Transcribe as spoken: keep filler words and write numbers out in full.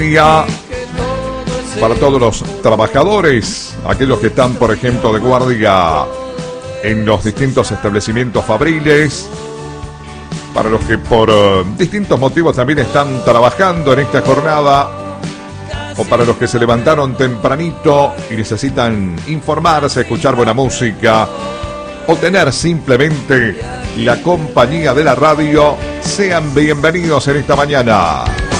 para todos los trabajadores, aquellos que están, por ejemplo, de guardia en los distintos establecimientos fabriles, para los que por uh, distintos motivos también están trabajando en esta jornada, o para los que se levantaron tempranito y necesitan informarse, escuchar buena música o tener simplemente la compañía de la radio. Sean bienvenidos en esta mañana.